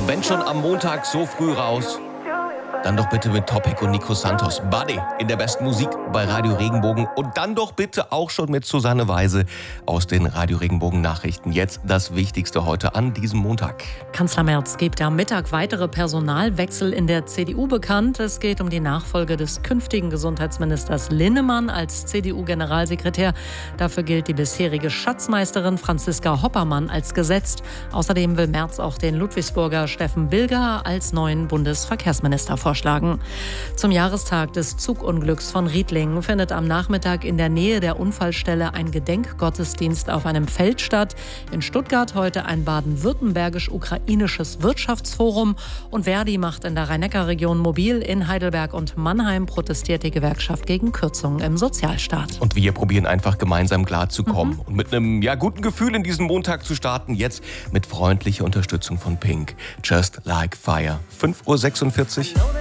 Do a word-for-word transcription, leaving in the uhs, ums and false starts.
Wenn schon am Montag so früh raus, dann doch bitte mit Topic und Nico Santos. Buddy in der besten Musik bei Radio Regenbogen. Und dann doch bitte auch schon mit Susanne Weise aus den Radio Regenbogen Nachrichten. Jetzt das Wichtigste heute an diesem Montag. Kanzler Merz gibt am Mittag weitere Personalwechsel in der C D U bekannt. Es geht um die Nachfolge des künftigen Gesundheitsministers Linnemann als C D U-Generalsekretär. Dafür gilt die bisherige Schatzmeisterin Franziska Hoppermann als gesetzt. Außerdem will Merz auch den Ludwigsburger Steffen Bilger als neuen Bundesverkehrsminister vorschlagen. Zum Jahrestag des Zugunglücks von Riedlingen findet am Nachmittag in der Nähe der Unfallstelle ein Gedenkgottesdienst auf einem Feld statt. In Stuttgart heute ein baden-württembergisch-ukrainisches Wirtschaftsforum. Und Verdi macht in der Rhein-Neckar-Region mobil. In Heidelberg und Mannheim protestiert die Gewerkschaft gegen Kürzungen im Sozialstaat. Und wir probieren einfach gemeinsam klarzukommen mhm. und mit einem ja, guten Gefühl in diesen Montag zu starten. Jetzt mit freundlicher Unterstützung von Pink. Just Like Fire. fünf Uhr sechsundvierzig.